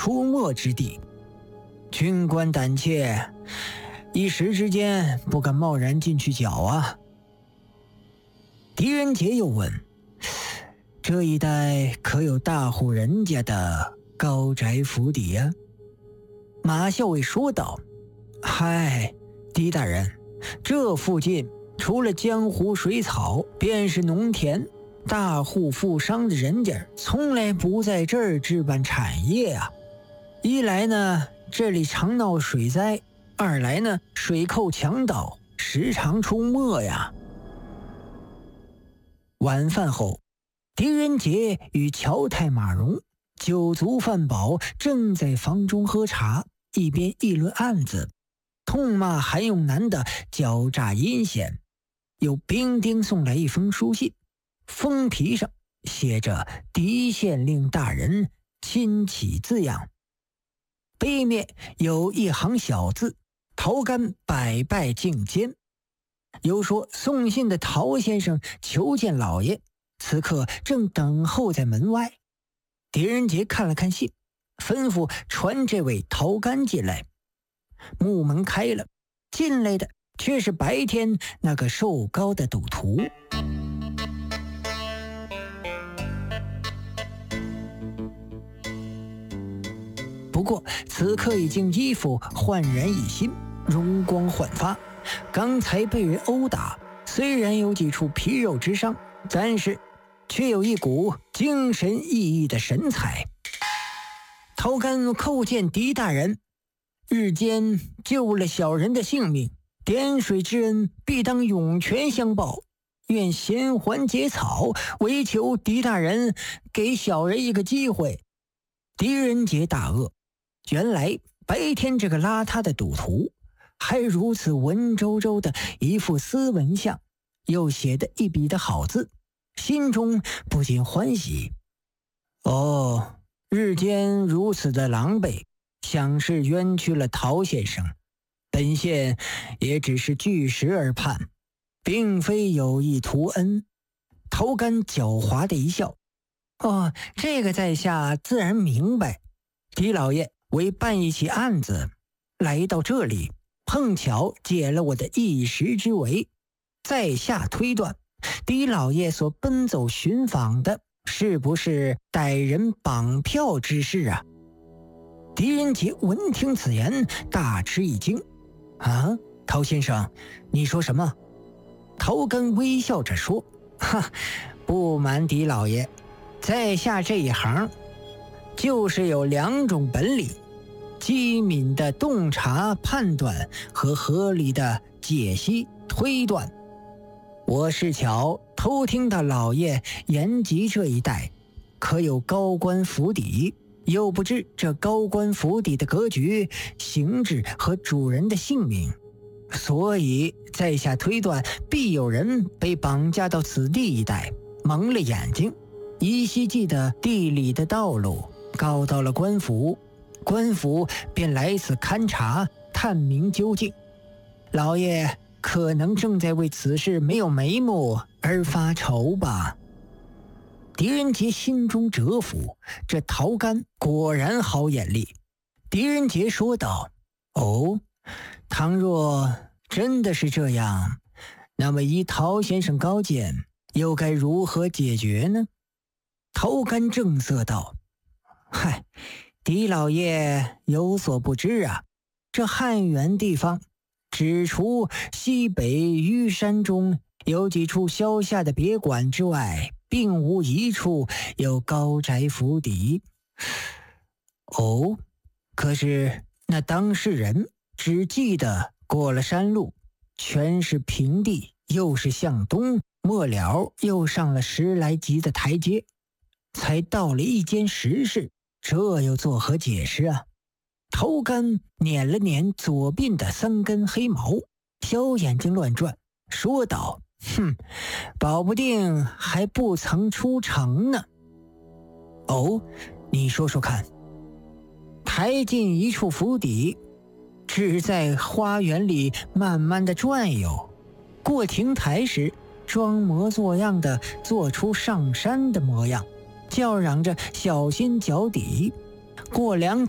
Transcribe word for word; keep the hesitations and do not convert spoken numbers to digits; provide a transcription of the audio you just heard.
出没之地，军官胆怯，一时之间不敢贸然进去搅啊。狄仁杰又问：这一带可有大户人家的高宅府邸啊？马校尉说道：嗨，狄大人，这附近除了江湖水草便是农田，大户富商的人家从来不在这儿置办产业啊。一来呢，这里常闹水灾；二来呢，水寇强盗时常出没呀。晚饭后，狄仁杰与乔太马荣酒足饭饱，正在房中喝茶，一边议论案子，痛骂韩永南的狡诈阴险。有兵丁送来一封书信，封皮上写着狄县令大人亲启字样，背面有一行小字：陶干百拜觐监。有说送信的陶先生求见老爷，此刻正等候在门外。狄仁杰看了看信，吩咐传这位陶干进来。木门开了，进来的却是白天那个瘦高的赌徒。不过此刻已经衣服焕然一新，容光焕发。刚才被人殴打，虽然有几处皮肉之伤，但是却有一股精神奕奕的神采。陶干叩见狄大人，日间救了小人的性命，点水之恩必当涌泉相报，愿衔环结草，唯求狄大人给小人一个机会。狄仁杰大愕，原来白天这个邋遢的赌徒还如此文绉绉的一副斯文相，又写得一笔的好字，心中不禁欢喜。哦，日间如此的狼狈，想是冤屈了陶先生，本县也只是据实而判，并非有意图恩。陶干狡猾的一笑：哦，这个在下自然明白。狄老爷为办一起案子来到这里，碰巧解了我的一时之围，在下推断，狄老爷所奔走寻访的是不是逮人绑票之事啊？狄仁杰闻听此言，大吃一惊。啊，陶先生，你说什么？陶干微笑着说：哈，不瞒狄老爷，在下这一行就是有两种本领：机敏的洞察判断和合理的解析推断。我是巧偷听到老爷延吉这一带可有高官府邸，又不知这高官府邸的格局、形制和主人的姓名，所以在下推断必有人被绑架到此地一带，蒙了眼睛，依稀记得地理的道路，告到了官府，官府便来此勘察探明究竟。老爷可能正在为此事没有眉目而发愁吧。狄仁杰心中折服，这陶干果然好眼力。狄仁杰说道：哦，倘若真的是这样，那么依陶先生高见，又该如何解决呢？陶干正色道：嗨，狄老爷有所不知啊，这汉源地方只除西北虞山中有几处消夏的别馆之外，并无一处有高宅府邸。哦，可是那当事人只记得过了山路，全是平地，又是向东，末了又上了十来级的台阶，才到了一间石室，这又作何解释啊？陶干捻了捻左鬓的三根黑毛，小眼睛乱转，说道：哼，保不定还不曾出城呢。哦，你说说看。抬进一处府邸，只在花园里慢慢的转悠，过亭台时装模作样的做出上山的模样，叫嚷着小心脚底，过凉